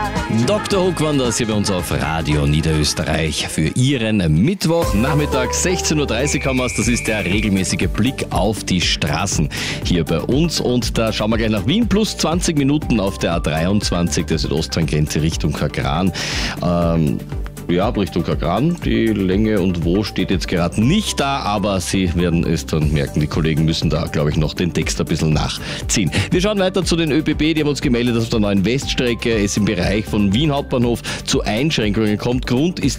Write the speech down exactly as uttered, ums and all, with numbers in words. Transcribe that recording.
Doktor Hook war das hier bei uns auf Radio Niederösterreich für Ihren Mittwochnachmittag. sechzehn Uhr dreißig haben wir es. Das ist der regelmäßige Blick auf die Straßen hier bei uns. Und da schauen wir gleich nach Wien. Plus zwanzig Minuten auf der A dreiundzwanzig, der Südostbahnggrenze Richtung Kagran. Ähm, Ja, Richtung Kagran. Die Länge und wo steht jetzt gerade nicht da, aber Sie werden es dann merken, die Kollegen müssen da, glaube ich, noch den Text ein bisschen nachziehen. Wir schauen weiter zu den ÖBB, die haben uns gemeldet, dass auf der neuen Weststrecke es im Bereich von Wien Hauptbahnhof zu Einschränkungen kommt. Grund ist